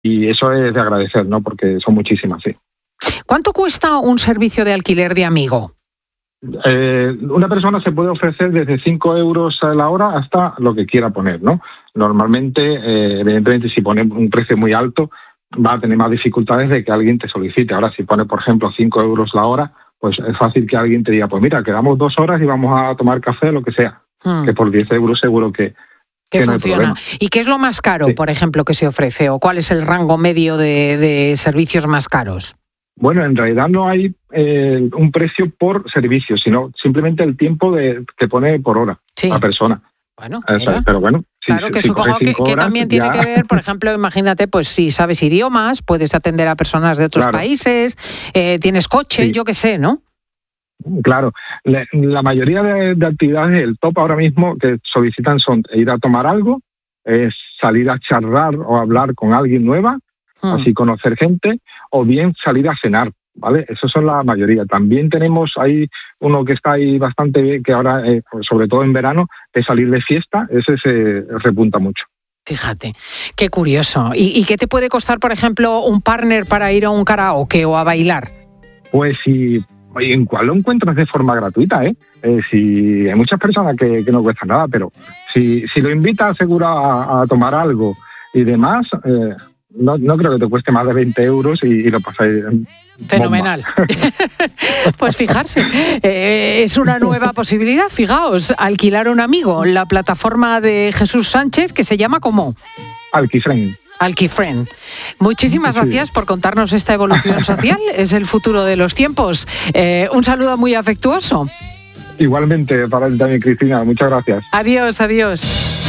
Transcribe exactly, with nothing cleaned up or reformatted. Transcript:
y eso es de agradecer, ¿no? Porque son muchísimas, sí. ¿Cuánto cuesta un servicio de alquiler de amigo? Eh, una persona se puede ofrecer desde cinco euros a la hora hasta lo que quiera poner, ¿no? Normalmente, eh, evidentemente, si pone un precio muy alto, va a tener más dificultades de que alguien te solicite. Ahora, si pone, por ejemplo, cinco euros la hora, pues es fácil que alguien te diga, pues mira, quedamos dos horas y vamos a tomar café, lo que sea. Hmm. Que por diez euros seguro que, que, que funciona. No ¿Y qué es lo más caro, sí. por ejemplo, que se ofrece? ¿O cuál es el rango medio de, de servicios más caros? Bueno, en realidad no hay eh, un precio por servicio, sino simplemente el tiempo de, que pone por hora sí. la persona. Bueno, o sea, pero bueno. Claro, si, que si supongo que, horas, que también tiene ya... que ver, por ejemplo, imagínate, pues si sabes idiomas, puedes atender a personas de otros claro. países, eh, tienes coche, sí. yo qué sé, ¿no? Claro, la, la mayoría de, de actividades, el top ahora mismo que solicitan son ir a tomar algo, es salir a charlar o hablar con alguien nueva, hmm. así conocer gente, o bien salir a cenar, ¿vale? Esas son la mayoría. También tenemos ahí uno que está ahí bastante bien, que ahora, eh, sobre todo en verano, es salir de fiesta, ese se repunta mucho. Fíjate, qué curioso. ¿Y, y qué te puede costar, por ejemplo, un partner para ir a un karaoke o a bailar? Pues si... Oye, ¿en cuál lo encuentras de forma gratuita? ¿eh? Eh, si hay muchas personas que, que no cuesta nada, pero si, si lo invitas seguro a, a tomar algo y demás, eh, no, no creo que te cueste más de veinte euros y, y lo pasáis. Fenomenal. Pues fijarse, eh, es una nueva posibilidad. Fijaos, alquilar un amigo, la plataforma de Jesús Sánchez que se llama ¿cómo? Alquifriend. Alquifriend. Muchísimas sí. gracias por contarnos esta evolución social. Es el futuro de los tiempos. Eh, un saludo muy afectuoso. Igualmente para ti también, Cristina. Muchas gracias. Adiós, adiós.